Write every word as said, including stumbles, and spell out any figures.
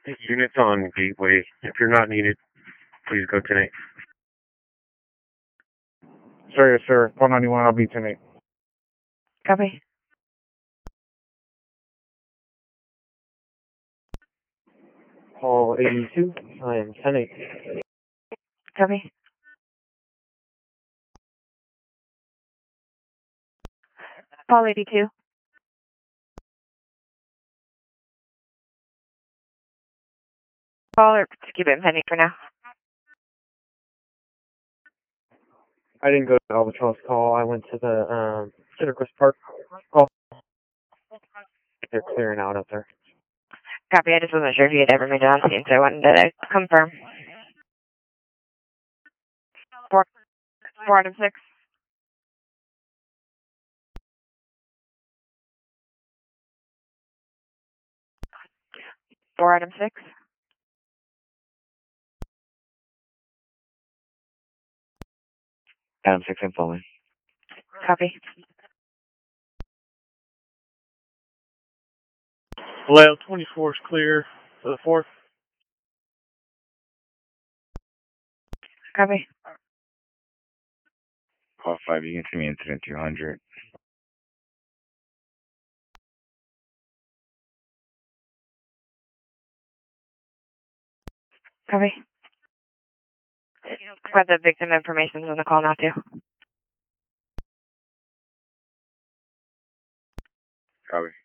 Units on Gateway. If you're not needed, please go tonight. Sir, yes, sir. four ninety-one, I'll be tonight. Copy. Hall eighty-two, I am ten eight. Copy. Paul eighty-two. Paul, or to keep it pending for now. I didn't go to Albatross call. I went to the um, Citrus Park call. They're clearing out up there. Copy. I just wasn't sure if you had ever made it on scene, so I wanted to confirm. Four, four out of six. Four out of six. Adam six, I'm following. Copy. Layout twenty-four is clear for the fourth. Copy. Call five, you can see me incident two hundred. Copy. Got the victim information on the call now, too. Copy.